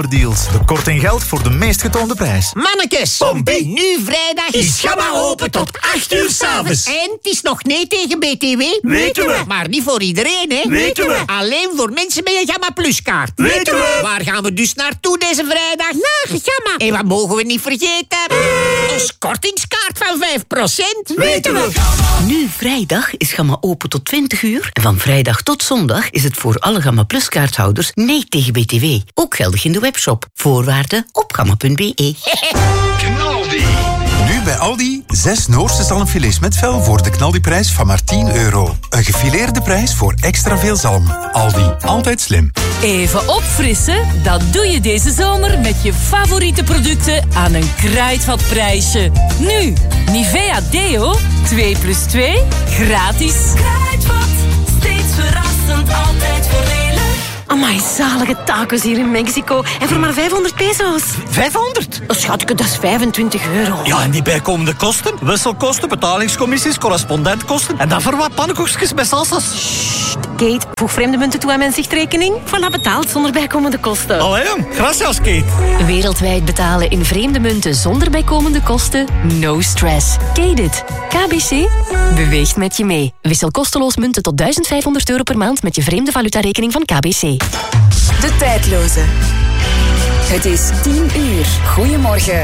Deals. De korting geldt voor de meest getoonde prijs. Mannekes, Pompie, nu vrijdag is Gamma open tot 8 uur 's avonds. En het is nog nee tegen BTW. Weten we. Maar niet voor iedereen, hè? Weten we. Alleen voor mensen met een Gamma Plus kaart. Weten we. Waar gaan we dus naartoe deze vrijdag? Naar Gamma. En wat mogen we niet vergeten? Ons kortingskaart van 5%. Weten we. Nu vrijdag is Gamma open tot 20 uur. En van vrijdag tot zondag is het voor alle Gamma Plus kaarthouders nee tegen BTW. Ook geldig in de webshop. Voorwaarden op gamma.be. Knaldi. Nu bij Aldi 6 Noorse zalmfilets met vel voor de knaldiprijs van maar €10. Een gefileerde prijs voor extra veel zalm. Aldi, altijd slim. Even opfrissen? Dat doe je deze zomer met je favoriete producten aan een kruidvatprijsje. Nu, Nivea Deo, 2+2, gratis. Kruidvat, steeds verrassend, altijd voordelig. Amai, zalige tacos hier in Mexico. En voor maar 500 pesos. 500? Oh, schatje, dat is €25. Ja, en die bijkomende kosten? Wisselkosten, betalingscommissies, correspondentkosten. En dan voor wat pannenkoekjes met salsas. Kate, voeg vreemde munten toe aan mijn zichtrekening. Voilà, betaald zonder bijkomende kosten. Allee, jong. Gracias, Kate. Wereldwijd betalen in vreemde munten zonder bijkomende kosten? No stress. Kate it. KBC beweegt met je mee. Wissel kosteloos munten tot €1500 per maand met je vreemde valutarekening van KBC. De tijdloze. Het is 10 uur. Goedemorgen.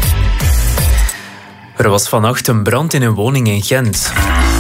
Er was vannacht een brand in een woning in Gent.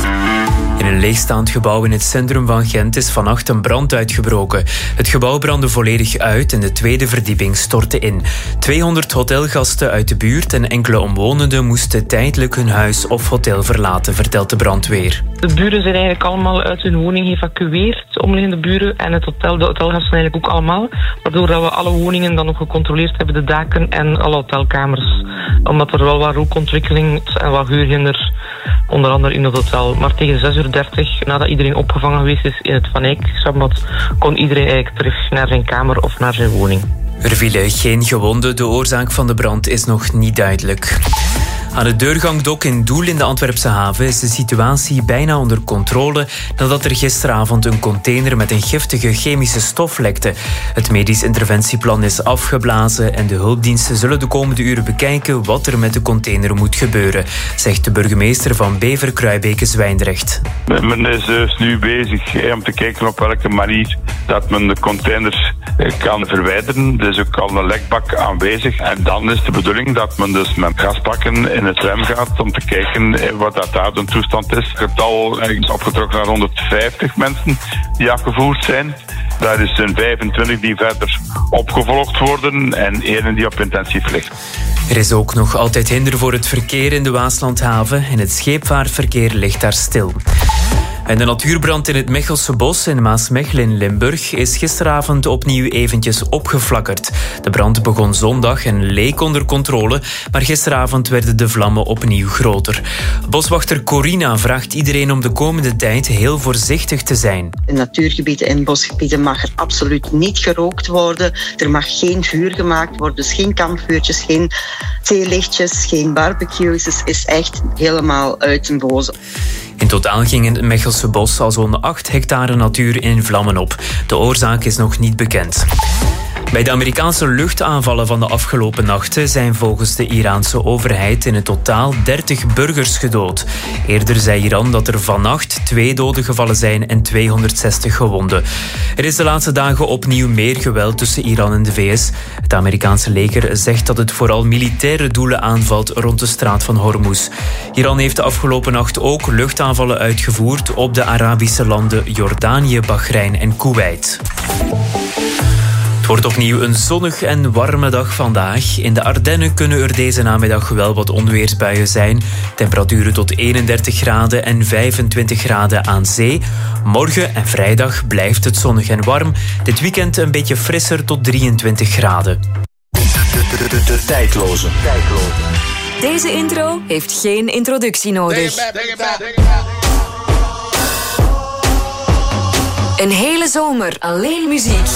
In een leegstaand gebouw in het centrum van Gent is vannacht een brand uitgebroken. Het gebouw brandde volledig uit en de tweede verdieping stortte in. 200 hotelgasten uit de buurt en enkele omwonenden moesten tijdelijk hun huis of hotel verlaten, vertelt de brandweer. De buren zijn eigenlijk allemaal uit hun woning geëvacueerd, de omliggende buren, en de hotelgasten eigenlijk ook allemaal. Waardoor dat we alle woningen dan nog gecontroleerd hebben, de daken en alle hotelkamers. Omdat er wel wat rookontwikkeling en wat geurhinder, onder andere in het hotel. Maar tegen 6:30, nadat iedereen opgevangen geweest is in het Van Eyck-zwembad, kon iedereen eigenlijk terug naar zijn kamer of naar zijn woning. Er vielen geen gewonden. De oorzaak van de brand is nog niet duidelijk. Aan het deurgangdok in Doel in de Antwerpse haven is de situatie bijna onder controle nadat er gisteravond een container met een giftige chemische stof lekte. Het medisch interventieplan is afgeblazen en de hulpdiensten zullen de komende uren bekijken wat er met de container moet gebeuren, zegt de burgemeester van Bever-Kruibeke-Zwijndrecht. Men is dus nu bezig om te kijken op welke manier dat men de containers kan verwijderen. Er is ook al een lekbak aanwezig. En dan is de bedoeling dat men dus met gasbakken in het zwem gaat om te kijken wat dat daar de toestand is. Het getal is opgetrokken naar 150 mensen die afgevoerd zijn. Daar is een 25 die verder opgevolgd worden en 1 die op intensief ligt. Er is ook nog altijd hinder voor het verkeer in de Waaslandhaven en het scheepvaartverkeer ligt daar stil. En de natuurbrand in het Mechelse bos in Maasmechelen in Limburg is gisteravond opnieuw eventjes opgeflakkerd. De brand begon zondag en leek onder controle, maar gisteravond werden de vlammen opnieuw groter. Boswachter Corina vraagt iedereen om de komende tijd heel voorzichtig te zijn. In natuurgebieden en bosgebieden mag er absoluut niet gerookt worden. Er mag geen vuur gemaakt worden, dus geen kampvuurtjes, geen theelichtjes, geen barbecues. Het is echt helemaal uit den boze. In totaal ging in het Mechelse bos al zo'n 8 hectare natuur in vlammen op. De oorzaak is nog niet bekend. Bij de Amerikaanse luchtaanvallen van de afgelopen nachten zijn volgens de Iraanse overheid in het totaal 30 burgers gedood. Eerder zei Iran dat er vannacht 2 doden gevallen zijn en 260 gewonden. Er is de laatste dagen opnieuw meer geweld tussen Iran en de VS. Het Amerikaanse leger zegt dat het vooral militaire doelen aanvalt rond de straat van Hormuz. Iran heeft de afgelopen nacht ook luchtaanvallen uitgevoerd op de Arabische landen Jordanië, Bahrein en Kuwait. Het wordt opnieuw een zonnig en warme dag vandaag. In de Ardennen kunnen er deze namiddag wel wat onweersbuien zijn. Temperaturen tot 31 graden en 25 graden aan zee. Morgen en vrijdag blijft het zonnig en warm. Dit weekend een beetje frisser tot 23 graden. De tijdloze. Deze intro heeft geen introductie nodig. Een hele zomer alleen muziek.